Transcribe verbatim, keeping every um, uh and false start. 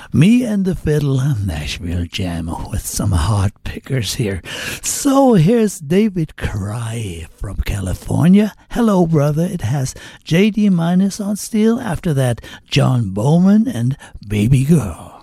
Me and the Fiddle Nashville Jam with some hot pickers here. So here's David Cry from California. Hello, brother. It has J D Minus on steel. After that, John Bowman and Baby Girl.